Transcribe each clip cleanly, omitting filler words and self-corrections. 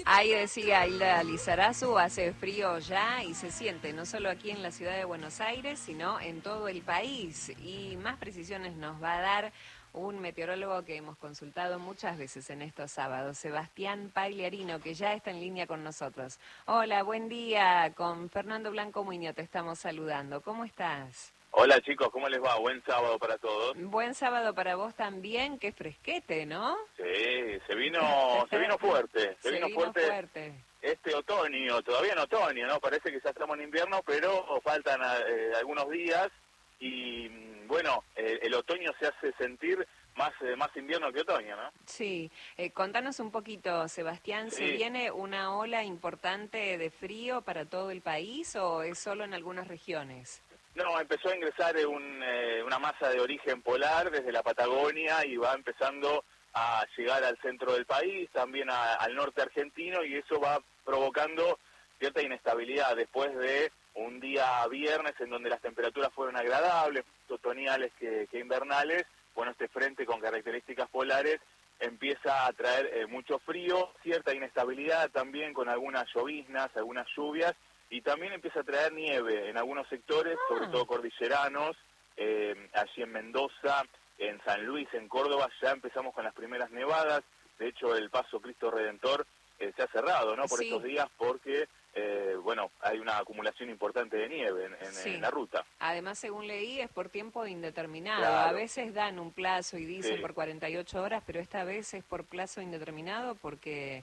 Ahí decía Hilda Lizarazu, hace frío ya y se siente no solo aquí en la ciudad de Buenos Aires, sino en todo el país. Y más precisiones nos va a dar un meteorólogo que hemos consultado muchas veces en estos sábados, Sebastián Pagliarino, que ya está en línea con nosotros. Hola, buen día. Con Fernando Blanco Muñoz te estamos saludando. ¿Cómo estás? Hola chicos, ¿cómo les va? Buen sábado para todos. Buen sábado para vos también, qué fresquete, ¿no? Sí, se vino fuerte, Se vino fuerte. este otoño, todavía en otoño, ¿no? Parece que ya estamos en invierno, pero faltan algunos días y bueno, el otoño se hace sentir más invierno que otoño, ¿no? Sí, contanos un poquito, Sebastián, ¿se Sí, viene una ola importante de frío para todo el país o es solo en algunas regiones? no, empezó a ingresar una masa de origen polar desde la Patagonia y va empezando a llegar al centro del país, también al norte argentino, y eso va provocando cierta inestabilidad después de un día viernes en donde las temperaturas fueron agradables, otoñales que invernales. Bueno, este frente con características polares empieza a traer mucho frío, cierta inestabilidad también con algunas lloviznas, algunas lluvias, y también empieza a traer nieve en algunos sectores, sobre todo cordilleranos, allí en Mendoza, en San Luis, en Córdoba, ya empezamos con las primeras nevadas. De hecho, el Paso Cristo Redentor se ha cerrado, ¿no? Por estos Sí, días, porque, bueno, hay una acumulación importante de nieve en sí. la ruta. Además, según leí, es por tiempo indeterminado. A Claro, veces dan un plazo y dicen sí, por 48 horas, pero esta vez es por plazo indeterminado porque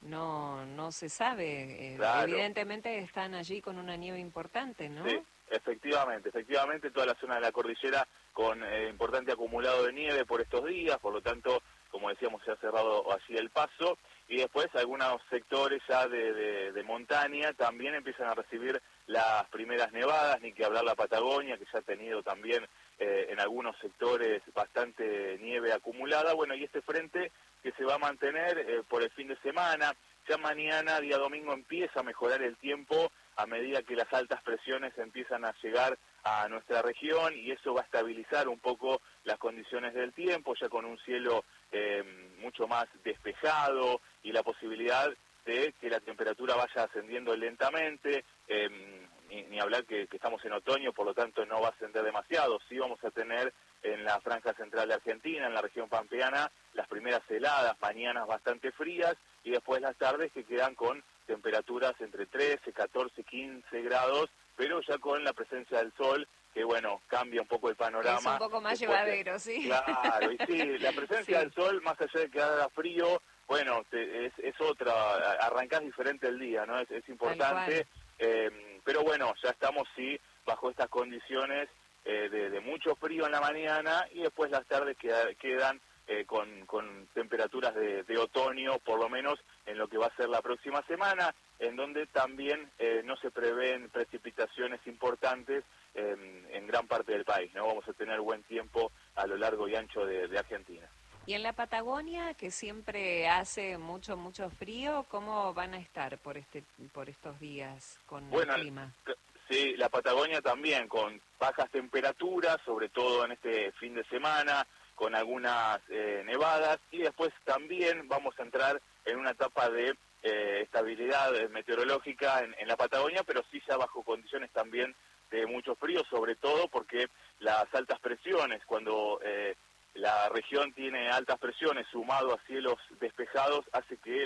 no se sabe. claro. Evidentemente están allí con una nieve importante, Sí, ¿no? efectivamente, toda la zona de la cordillera con importante acumulado de nieve por estos días, por lo tanto, como decíamos, se ha cerrado allí el paso, y después algunos sectores ya de montaña también empiezan a recibir las primeras nevadas, ni que hablar la Patagonia, que ya ha tenido también en algunos sectores bastante nieve acumulada. Bueno, y este frente que se va a mantener por el fin de semana, ya mañana, día domingo, empieza a mejorar el tiempo a medida que las altas presiones empiezan a llegar a nuestra región, y eso va a estabilizar un poco las condiciones del tiempo, ya con un cielo mucho más despejado y la posibilidad de que la temperatura vaya ascendiendo lentamente. Ni hablar que estamos en otoño, por lo tanto no va a ascender demasiado. Sí vamos a tener en la franja central de Argentina, en la región pampeana, las primeras heladas, mañanas bastante frías, y después las tardes que quedan con temperaturas entre 13, 14, 15 grados, pero ya con la presencia del sol, que bueno, cambia un poco el Es un panorama. poco más Después de... llevadero, ¿sí? Claro, y sí, la presencia Sí, del sol, más allá de que haga frío, bueno, es otra, arrancás diferente el día, ¿no? Es tal cual. importante, pero bueno, ya estamos, sí, bajo estas condiciones de mucho frío en la mañana, y después las tardes quedan con temperaturas de otoño, por lo menos en lo que va a ser la próxima semana, en donde también no se prevén precipitaciones importantes en gran parte del país, ¿no? Vamos a tener buen tiempo a lo largo y ancho de Argentina. Y en la Patagonia, que siempre hace mucho frío, ¿cómo van a estar por estos días con el Bueno, clima? sí, la Patagonia también, con bajas temperaturas, sobre todo en este fin de semana, con algunas nevadas, y después también vamos a entrar en una etapa de estabilidad meteorológica en la Patagonia, pero sí ya bajo condiciones también de mucho frío, sobre todo porque las altas presiones, cuando la región tiene altas presiones sumado a cielos despejados, hace que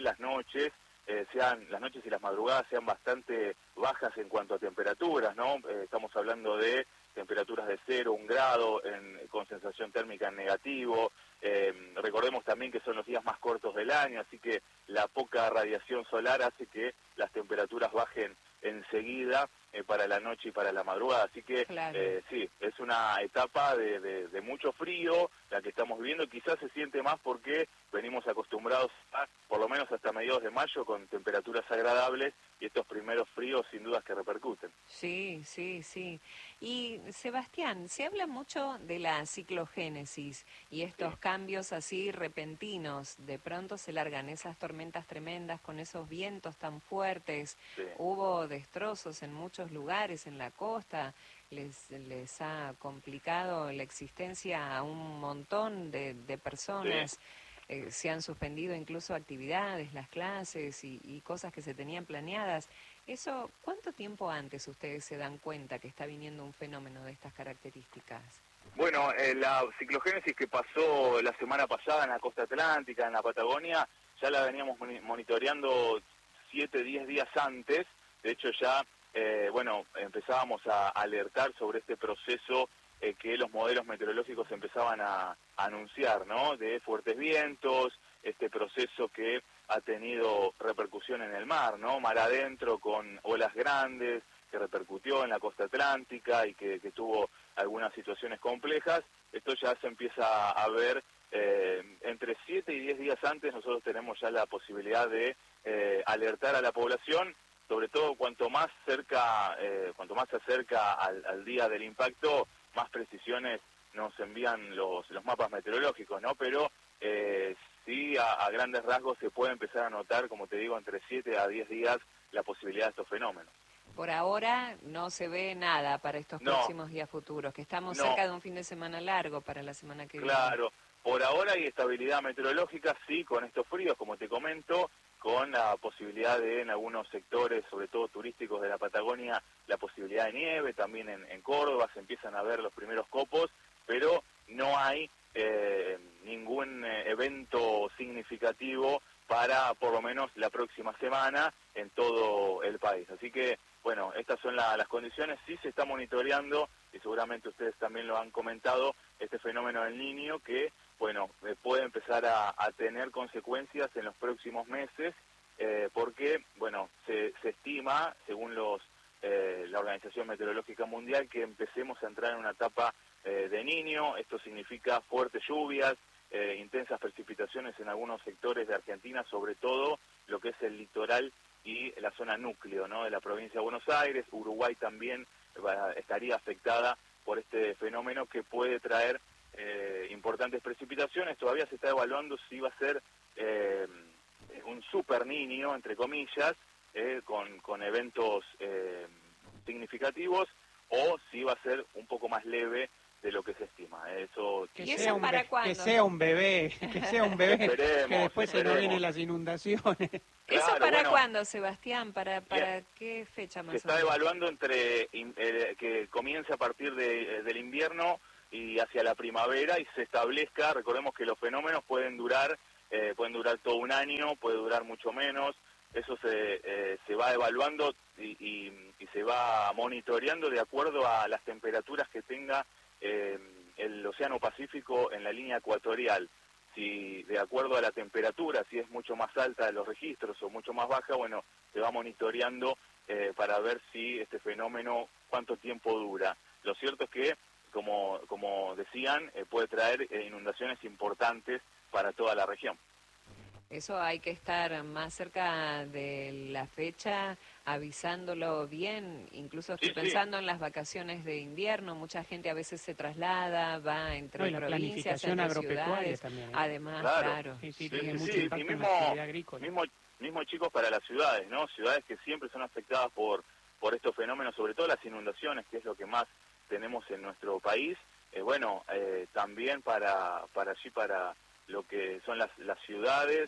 las noches y las madrugadas sean bastante bajas en cuanto a temperaturas, ¿no? Estamos hablando de temperaturas de 0, 1 grado, con sensación térmica en negativo. Recordemos también que son los días más cortos del año, así que la poca radiación solar hace que las temperaturas bajen enseguida para la noche y para la madrugada. Así que Claro. sí, es una etapa de mucho frío la que estamos viviendo. Quizás se siente más porque venimos acostumbrados a, por lo menos hasta mediados de mayo, con temperaturas agradables, y estos primeros fríos sin dudas que repercuten. Sí, sí, sí. Y Sebastián, se habla mucho de la ciclogénesis y Sí, estos cambios así repentinos. De pronto se largan esas tormentas tremendas con esos vientos tan fuertes. sí, Hubo destrozos en muchos lugares en la costa. Les ha complicado la existencia a un montón de sí. personas. se han suspendido incluso actividades, las clases y cosas que se tenían planeadas. Eso, ¿cuánto tiempo antes ustedes se dan cuenta que está viniendo un fenómeno de estas características? Bueno, la ciclogénesis que pasó la semana pasada en la costa atlántica, en la Patagonia, ya la veníamos monitoreando 7, 10 días antes. De hecho ya, empezábamos a alertar sobre este proceso que los modelos meteorológicos empezaban a anunciar, ¿no? De fuertes vientos, este proceso que ha tenido repercusión en el mar, ¿no? Mar adentro con olas grandes, que repercutió en la costa atlántica y que tuvo algunas situaciones complejas. Esto ya se empieza a ver entre 7 y 10 días antes. Nosotros tenemos ya la posibilidad de alertar a la población, sobre todo cuanto más se acerca al día del impacto, más precisiones nos envían los mapas meteorológicos, ¿no? Pero sí, a grandes rasgos se puede empezar a notar, como te digo, entre 7 a 10 días la posibilidad de estos fenómenos. Por ahora no se ve nada para estos próximos días futuros, que estamos cerca de un fin de semana largo para la semana que viene. Claro, por ahora hay estabilidad meteorológica, sí, con estos fríos, como te comento, con la posibilidad de en algunos sectores, sobre todo turísticos de la Patagonia, la posibilidad de nieve, también en Córdoba se empiezan a ver los primeros copos, pero no hay ningún evento significativo para por lo menos la próxima semana en todo el país. Así que, bueno, estas son las condiciones. Sí se está monitoreando, y seguramente ustedes también lo han comentado, este fenómeno del Niño que, bueno, puede empezar a tener consecuencias en los próximos meses, porque, bueno, se estima, según la Organización Meteorológica Mundial, que empecemos a entrar en una etapa de Niño. Esto significa fuertes lluvias, intensas precipitaciones en algunos sectores de Argentina, sobre todo lo que es el litoral y la zona núcleo, ¿no?, de la provincia de Buenos Aires. Uruguay también estaría afectada por este fenómeno que puede traer importantes precipitaciones. Todavía se está evaluando si va a ser un super Niño, entre comillas, con eventos significativos, o si va a ser un poco más leve de lo que se estima. Eso ¿Y eso para cuándo? Que sea un bebé, esperemos, que después se nos vienen las inundaciones. ¿Eso Claro, para cuándo, Sebastián? ¿Para qué fecha más se o está menos? evaluando que comience a partir del invierno y hacia la primavera y se establezca. Recordemos que los fenómenos pueden durar todo un año, puede durar mucho menos. Eso se va evaluando y se va monitoreando de acuerdo a las temperaturas que tenga el Océano Pacífico en la línea ecuatorial. Si de acuerdo a la temperatura, si es mucho más alta de los registros o mucho más baja, bueno, se va monitoreando para ver si este fenómeno, cuánto tiempo dura. Lo cierto es que, como decían, puede traer inundaciones importantes para toda la región. Eso hay que estar más cerca de la fecha, avisándolo bien. Incluso estoy pensando en las vacaciones de invierno. Mucha gente a veces se traslada, va entre la provincias, planificación entre agropecuaria ciudades. también, ¿eh? Además, claro. Sí, tiene mucho Y impacto en la actividad agrícola. mismo chicos para las ciudades, ¿no? Ciudades que siempre son afectadas por estos fenómenos, sobre todo las inundaciones, que es lo que más tenemos en nuestro país. También para lo que son las ciudades,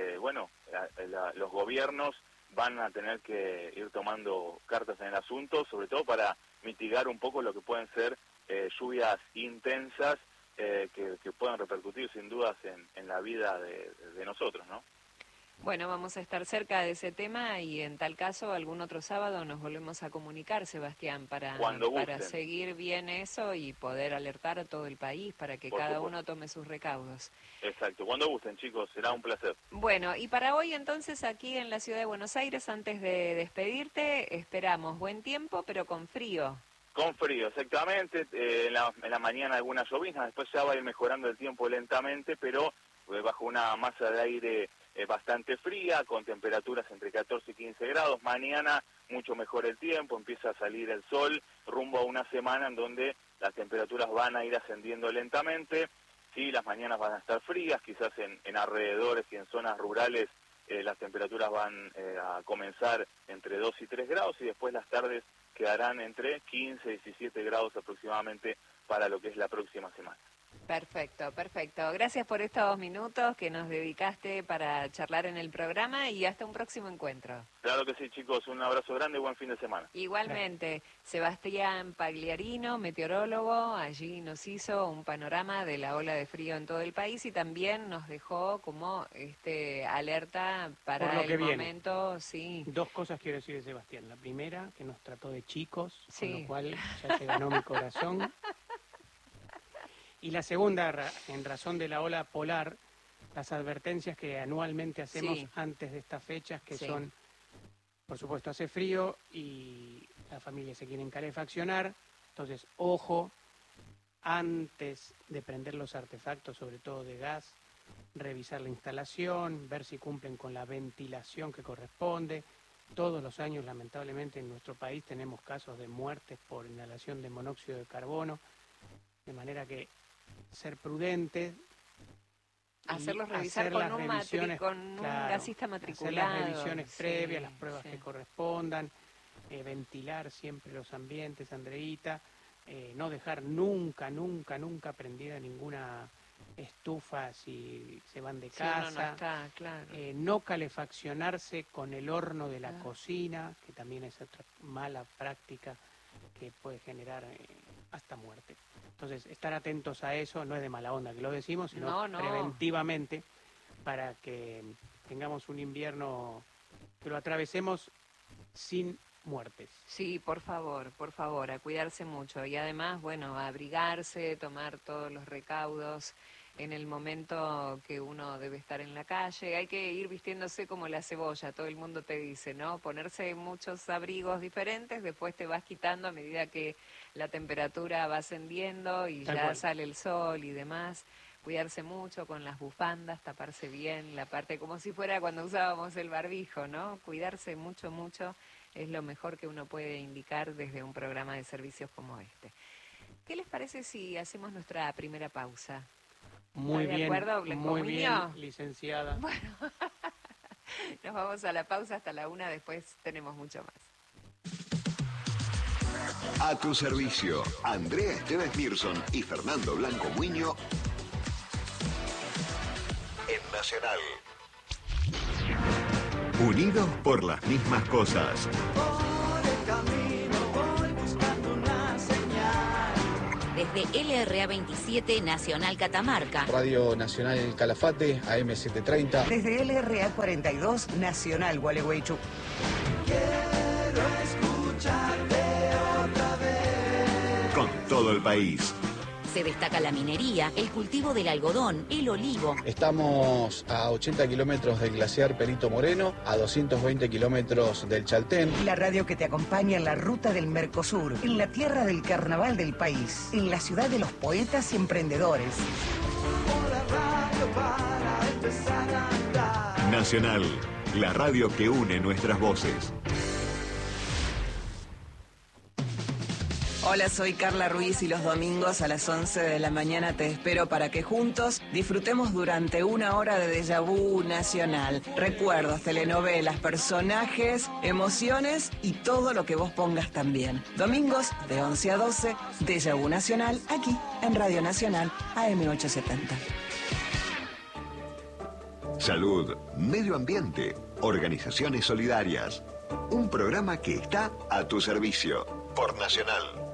los gobiernos van a tener que ir tomando cartas en el asunto, sobre todo para mitigar un poco lo que pueden ser lluvias intensas que puedan repercutir sin dudas en la vida de nosotros, ¿no? Bueno, vamos a estar cerca de ese tema y en tal caso algún otro sábado nos volvemos a comunicar, Sebastián, para seguir bien eso y poder alertar a todo el país para que cada uno tome sus recaudos. Exacto, cuando gusten, chicos, será un placer. Bueno, y para hoy entonces aquí en la ciudad de Buenos Aires, antes de despedirte, esperamos buen tiempo, pero con frío. Con frío, exactamente. En la mañana algunas lloviznas, después ya va a ir mejorando el tiempo lentamente, pero bajo una masa de aire bastante fría, con temperaturas entre 14 y 15 grados. Mañana mucho mejor el tiempo, empieza a salir el sol, rumbo a una semana en donde las temperaturas van a ir ascendiendo lentamente. Sí, las mañanas van a estar frías, quizás en alrededores y en zonas rurales las temperaturas van a comenzar entre 2 y 3 grados y después las tardes quedarán entre 15 y 17 grados aproximadamente para lo que es la próxima semana. Perfecto, perfecto. Gracias por estos minutos que nos dedicaste para charlar en el programa y hasta un próximo encuentro. Claro que sí, chicos. Un abrazo grande y buen fin de semana. Igualmente, Sebastián Pagliarino, meteorólogo, allí nos hizo un panorama de la ola de frío en todo el país y también nos dejó como alerta para Por lo que el viene. momento, sí. 2 cosas quiero decir de Sebastián. La primera, que nos trató de chicos, Sí. con lo cual ya se ganó mi corazón. Y la segunda, en razón de la ola polar, las advertencias que anualmente hacemos Sí. antes de estas fechas, que Sí. son, por supuesto, hace frío y las familias se quieren calefaccionar. Entonces, ojo, antes de prender los artefactos, sobre todo de gas, revisar la instalación, ver si cumplen con la ventilación que corresponde. Todos los años, lamentablemente, en nuestro país tenemos casos de muertes por inhalación de monóxido de carbono, de manera que ser prudentes. Hacerlos revisar hacer con las un revisiones, con un claro, gasista matriculado. hacer las revisiones previas, las Sí, pruebas sí. que correspondan, ventilar siempre los ambientes, Andreita, no dejar nunca prendida ninguna estufa si se van de Sí, uno casa, no está, claro. no calefaccionarse con el horno de la Ah. cocina, que también es otra mala práctica que puede generar hasta muerte. Entonces, estar atentos a eso, no es de mala onda que lo decimos, sino No. preventivamente, para que tengamos un invierno, que lo atravesemos sin muertes. Sí, por favor, a cuidarse mucho. Y además, bueno, a abrigarse, tomar todos los recaudos en el momento que uno debe estar en la calle. Hay que ir vistiéndose como la cebolla, todo el mundo te dice, ¿no? Ponerse muchos abrigos diferentes, después te vas quitando a medida que la temperatura va ascendiendo y Tal ya cual. sale el sol y demás. Cuidarse mucho con las bufandas, taparse bien la parte como si fuera cuando usábamos el barbijo, ¿no? Cuidarse mucho es lo mejor que uno puede indicar desde un programa de servicios como este. ¿Qué les parece si hacemos nuestra primera pausa? Muy ¿Está de bien, acuerdo, Blanco muy Muñoz? bien, licenciada. Nos vamos a la pausa hasta la 1, después tenemos mucho más. A tu servicio, Andrea Esteves Mirson y Fernando Blanco Muñoz en Nacional. Unidos por las mismas cosas. Desde LRA 27 Nacional Catamarca. Radio Nacional Calafate, AM 730. Desde LRA 42 Nacional Gualeguaychú. Con todo el país. Se destaca la minería, el cultivo del algodón, el olivo. Estamos a 80 kilómetros del glaciar Perito Moreno, a 220 kilómetros del Chaltén. La radio que te acompaña en la ruta del Mercosur, en la tierra del carnaval del país, en la ciudad de los poetas y emprendedores. Nacional, la radio que une nuestras voces. Hola, soy Carla Ruiz y los domingos a las 11 de la mañana te espero para que juntos disfrutemos durante 1 hora de déjà vu nacional. Recuerdos, telenovelas, personajes, emociones y todo lo que vos pongas también. Domingos de 11 a 12, déjà vu nacional, aquí en Radio Nacional, AM 870. Salud, medio ambiente, organizaciones solidarias. Un programa que está a tu servicio por Nacional.